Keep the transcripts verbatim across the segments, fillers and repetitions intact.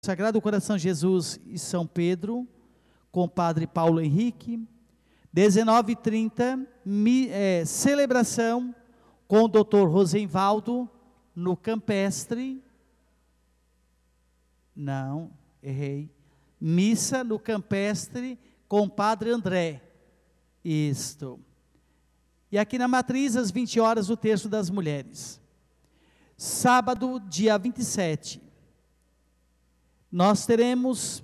Sagrado Coração de Jesus e São Pedro, com o Padre Paulo Henrique. dezenove e trinta, mi, é, celebração com o doutor Rosenvaldo, no Campestre. Não, errei. Missa no Campestre com o Padre André. Isto. E aqui na Matriz, às vinte horas, o Terço das Mulheres. Sábado, dia vinte e sete. Nós teremos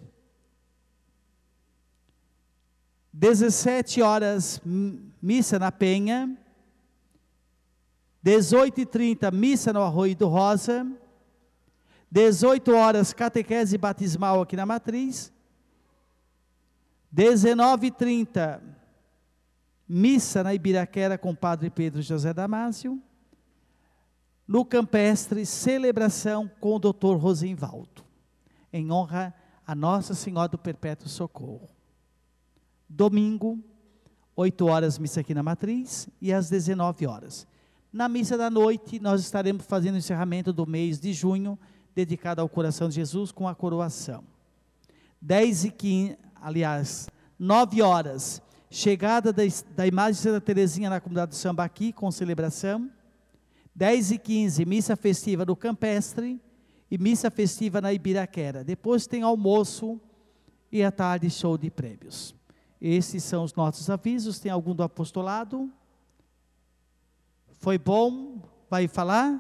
dezessete horas, missa na Penha, dezoito e trinta, missa no Arroio do Rosa, dezoito horas, catequese batismal aqui na Matriz, dezenove e trinta, missa na Ibiraquera com o Padre Pedro José Damásio, no Campestre, celebração com o doutor Rosenvaldo, em honra a Nossa Senhora do Perpétuo Socorro. Domingo, oito horas, missa aqui na Matriz, e às dezenove horas. Na missa da noite, nós estaremos fazendo o encerramento do mês de junho, dedicado ao Coração de Jesus, com a coroação. dez e quinze, aliás, nove horas, chegada da, da imagem de Santa Teresinha na comunidade do Sambaqui, com celebração. dez e quinze, missa festiva no Campestre, e missa festiva na Ibiraquera. Depois tem almoço e à tarde show de prêmios. Esses são os nossos avisos. Tem algum do apostolado? Foi bom? Vai falar?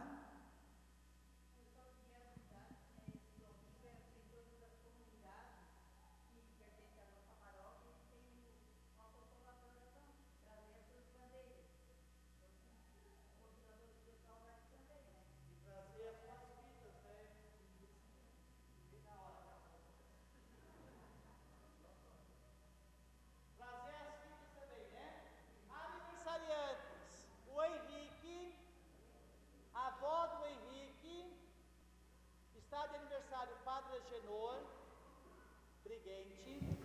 Está de aniversário o Padre Agenor Briguente.